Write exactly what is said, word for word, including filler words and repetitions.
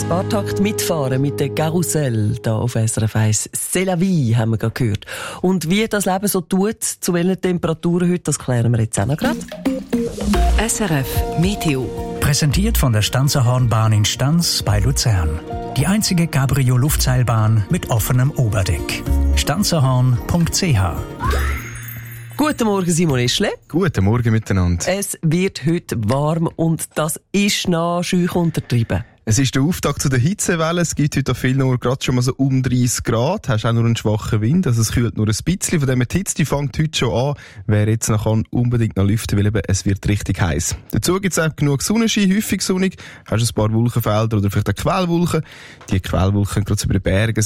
Bartakt mitfahren mit dem Karussell hier auf S R F eins. C'est la vie, haben wir gerade gehört. Und wie das Leben so tut, zu welchen Temperaturen heute, das klären wir jetzt auch noch gerade. S R F Meteo. Präsentiert von der Stanzerhornbahn in Stanz bei Luzern. Die einzige Cabrio-Luftseilbahn mit offenem Oberdeck. stanzerhorn punkt c h. Guten Morgen, Simon Eschle. Guten Morgen miteinander. Es wird heute warm und das ist noch scheuch untertrieben. Es ist der Auftakt zu der Hitzewelle. Es gibt heute an vielen Orten gerade schon mal so um dreißig Grad. Hast auch nur einen schwachen Wind, also es kühlt nur ein bisschen. Von dem her, die Hitze die fängt heute schon an. Wer jetzt noch kann, unbedingt noch lüften, weil eben es wird richtig heiß. Dazu gibt es auch genug Sonnenschein, häufig sonnig. Hast ein paar Wolkenfelder oder vielleicht auch Quellwolken. Die Quellwolken gerade über den Bergen